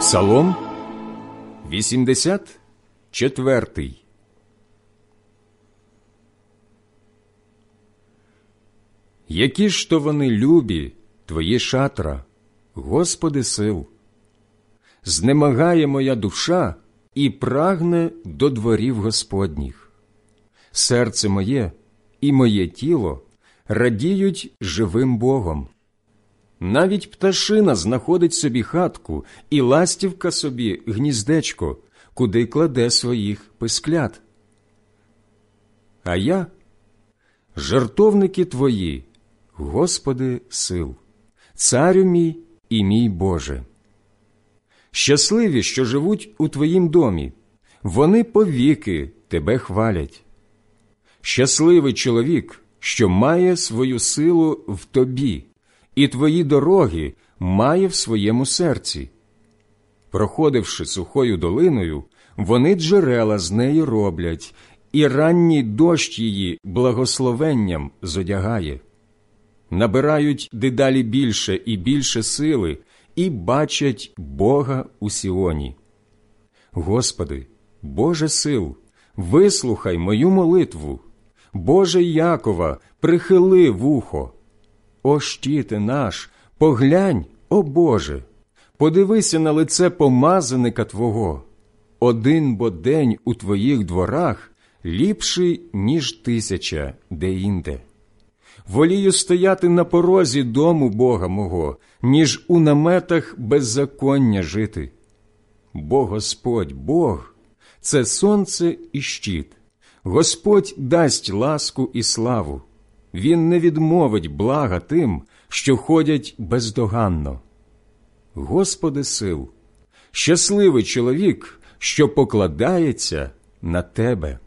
Псалом 84. Які ж то вони любі, твої шатра, Господи сил! Знемагає моя душа і прагне до дворів Господніх. Серце моє і моє тіло радіють живим Богом. Навіть пташина знаходить собі хатку, і ластівка собі гніздечко, куди кладе своїх писклят. А я – жертовники Твої, Господи сил, Царю мій і мій Боже. Щасливі, що живуть у Твоїм домі, вони повіки Тебе хвалять. Щасливий чоловік, що має свою силу в Тобі, і Твої дороги має в своєму серці. Проходивши сухою долиною, вони джерела з неї роблять, і ранній дощ її благословенням зодягає. Набирають дедалі більше і більше сили, і бачать Бога у Сіоні. Господи, Боже сил, вислухай мою молитву. Боже Якова, прихили вухо. О щите наш, поглянь, о Боже, подивися на лице помазаника Твого. Один бо день у Твоїх дворах ліпший, ніж 1000 деінде. Волію стояти на порозі дому Бога мого, ніж у наметах беззаконня жити. Бо Господь Бог – це сонце і щит. Господь дасть ласку і славу. Він не відмовить блага тим, що ходять бездоганно. Господи сил, щасливий чоловік, що покладається на Тебе.